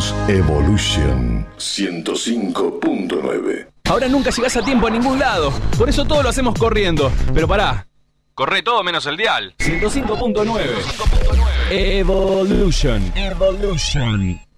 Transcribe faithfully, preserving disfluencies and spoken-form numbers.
Somos Evolution ciento cinco punto nueve. Ahora nunca llegás a tiempo a ningún lado. Por eso todo lo hacemos corriendo. Pero pará. Corre todo menos el dial. ciento cinco punto nueve. Evolution. Evolution.